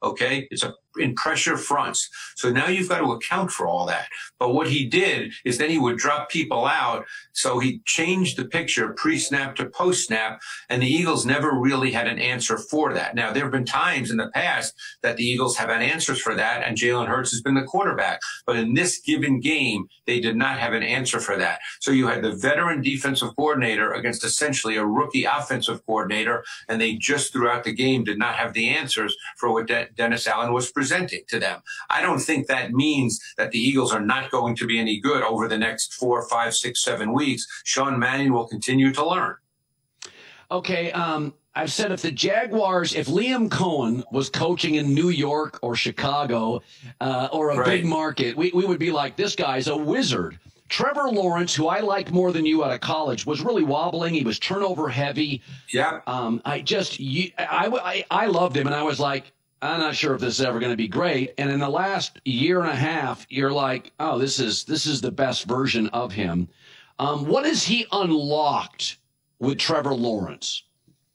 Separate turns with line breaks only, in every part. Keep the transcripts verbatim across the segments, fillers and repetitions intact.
Okay. It's a in pressure fronts. So now you've got to account for all that. But what he did is then he would drop people out. So he changed the picture pre-snap to post-snap, and the Eagles never really had an answer for that. Now, there have been times in the past that the Eagles have had answers for that, and Jalen Hurts has been the quarterback. But in this given game, they did not have an answer for that. So you had the veteran defensive coordinator against essentially a rookie offensive coordinator, and they just throughout the game did not have the answers for what De- Dennis Allen was presenting to them. I don't think that means that the Eagles are not going to be any good over the next four, five, six, seven weeks. Sean Mannion will continue to learn.
Okay, um, I've said if the Jaguars, if Liam Cohen was coaching in New York or Chicago uh, or a
right.
big market, we, we would be like, this guy's a wizard. Trevor Lawrence, who I liked more than you out of college, was really wobbling. He was turnover heavy.
Yeah.
Um, I just, I, I, I loved him, and I was like, I'm not sure if this is ever going to be great. And in the last year and a half, you're like, oh, this is this is the best version of him. Um, what has he unlocked with Trevor Lawrence?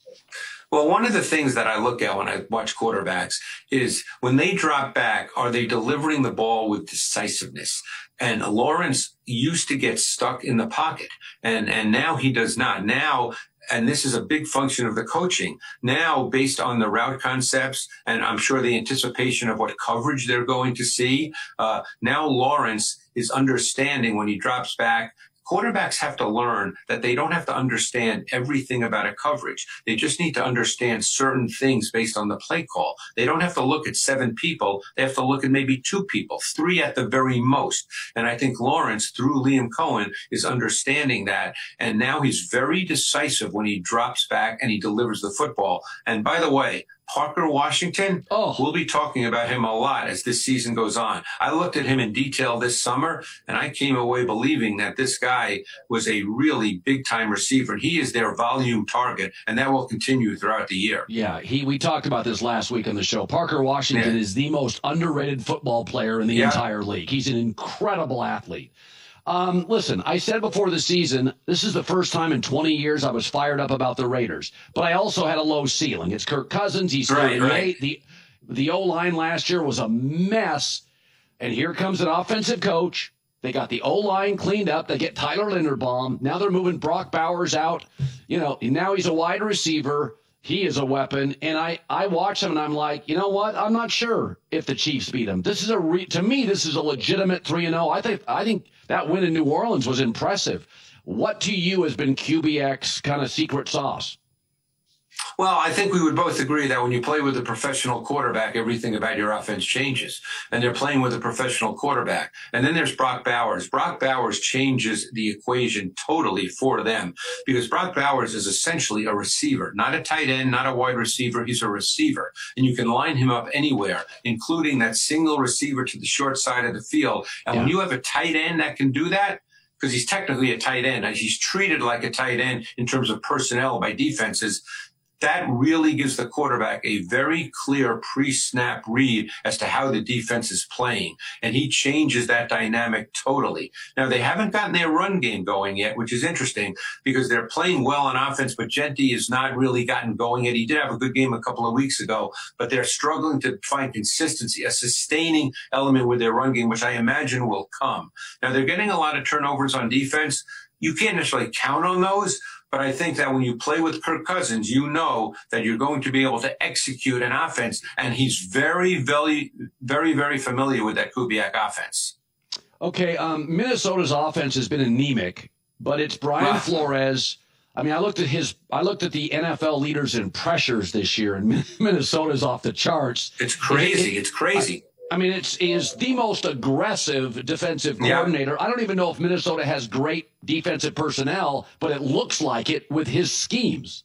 Well, one of the things that I look at when I watch quarterbacks is when they drop back, are they delivering the ball with decisiveness? And Lawrence used to get stuck in the pocket, and and now he does not. Now, and this is a big function of the coaching. Now, based on the route concepts, and I'm sure the anticipation of what coverage they're going to see, uh, now Lawrence is understanding when he drops back. Quarterbacks have to learn that they don't have to understand everything about a coverage. They just need to understand certain things based on the play call. They don't have to look at seven people. They have to look at maybe two people, three at the very most. And I think Lawrence, through Liam Cohen, is understanding that. And now he's very decisive when he drops back and he delivers the football. And by the way, Parker Washington,
oh.
we'll be talking about him a lot as this season goes on. I looked at him in detail this summer, and I came away believing that this guy was a really big-time receiver. He is their volume target, and that will continue throughout the year.
Yeah, he. we talked about this last week on the show. Parker Washington yeah. is the most underrated football player in the yeah. entire league. He's an incredible athlete. Um, listen, I said before the season, this is the first time in twenty years I was fired up about the Raiders, but I also had a low ceiling. It's Kirk Cousins. He's
right, right.
The, the O-line last year was a mess, and here comes an offensive coach. They got the O-line cleaned up. They get Tyler Linderbaum. Now they're moving Brock Bowers out. You know, now he's a wide receiver. He is a weapon, and I, I watch him, and I'm like, you know what? I'm not sure if the Chiefs beat him. This is a re- to me, this is a legitimate three and oh. I think I think that win in New Orleans was impressive. What to you has been Q B X kind of secret sauce?
Well, I think we would both agree that when you play with a professional quarterback, everything about your offense changes. And they're playing with a professional quarterback. And then there's Brock Bowers. Brock Bowers changes the equation totally for them because Brock Bowers is essentially a receiver, not a tight end, not a wide receiver. He's a receiver. And you can line him up anywhere, including that single receiver to the short side of the field. And yeah. when you have a tight end that can do that, because he's technically a tight end, and he's treated like a tight end in terms of personnel by defenses, that really gives the quarterback a very clear pre-snap read as to how the defense is playing. And he changes that dynamic totally. Now, they haven't gotten their run game going yet, which is interesting because they're playing well on offense, but Genti has not really gotten going yet. He did have a good game a couple of weeks ago, but they're struggling to find consistency, a sustaining element with their run game, which I imagine will come. Now, they're getting a lot of turnovers on defense. You can't necessarily count on those, but I think that when you play with Kirk Cousins, you know that you're going to be able to execute an offense, and he's very, very, very, very familiar with that Kubiak offense.
Okay, um, Minnesota's offense has been anemic, but it's Brian wow. Flores. I mean, I looked at his, I looked at the N F L leaders in pressures this year, and Minnesota's off the charts.
It's crazy. It, it, it's crazy.
I, I mean, it's he is the most aggressive defensive coordinator. Yeah. I don't even know if Minnesota has great defensive personnel, but it looks like it with his schemes.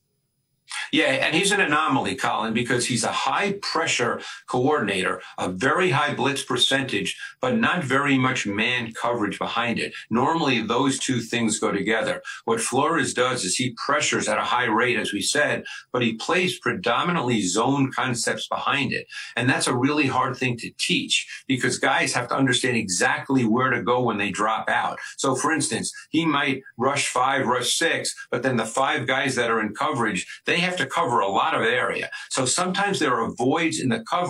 Yeah, and he's an anomaly, Colin, because he's a high-pressure coordinator, a very high blitz percentage, but not very much man coverage behind it. Normally, those two things go together. What Flores does is he pressures at a high rate, as we said, but he plays predominantly zone concepts behind it. And that's a really hard thing to teach because guys have to understand exactly where to go when they drop out. So, for instance, he might rush five, rush six, but then the five guys that are in coverage, they have to cover a lot of area. So sometimes there are voids in the coverage